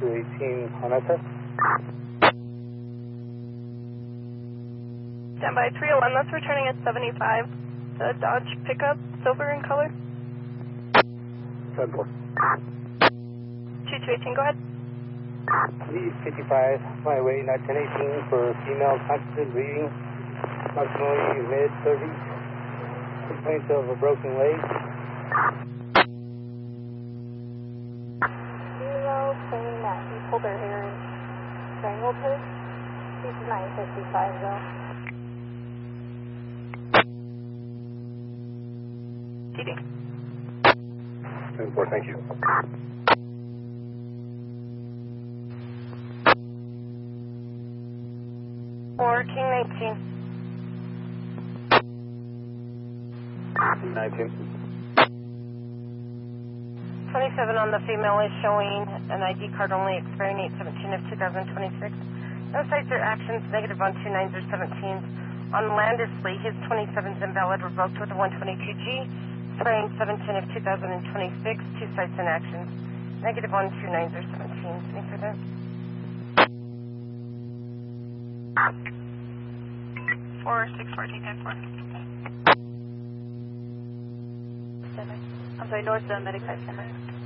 218 Hanata. Stand by 301, that's returning at 75. The Dodge pickup, silver in color. 74. 2218, go ahead. Lead 55, my way, not 1018 for female constant reading, approximately mid-30s. Complaints of a broken leg. Female saying that he pulled her hair and strangled her. She's 955 though. TD. 74, thank you. Or King 19. 19. 27 on the female is showing an ID card only expiring 8/17 of 2026. No sites or actions, negative on 29s or 17s. On Landersley, his 27's invalid, revoked with a 122G, expiring 7/10 of 2026. Two sites and actions, negative on 29s or 17s. Any further? 464, take 10-4. I'm sorry, North Medic 5 Center.